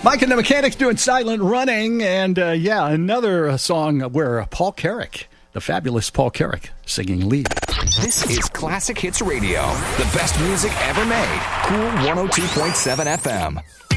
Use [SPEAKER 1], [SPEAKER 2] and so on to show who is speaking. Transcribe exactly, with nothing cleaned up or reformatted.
[SPEAKER 1] Mike and the Mechanics doing Silent Running, and uh, yeah, another uh, song where uh, Paul Carrack, the fabulous Paul Carrack, singing lead.
[SPEAKER 2] This is Classic Hits Radio, the best music ever made. Cool one oh two point seven F M.